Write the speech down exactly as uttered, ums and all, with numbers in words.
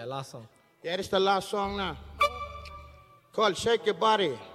Yeah, last song. Yeah, this is the last song now. Called Shake Your Body.